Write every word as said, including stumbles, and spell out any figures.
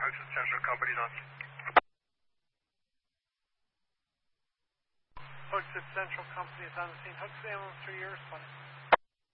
Hooks Central Company's on. Hooks Central Company's on the scene. Hooks ambulance three, you're responding.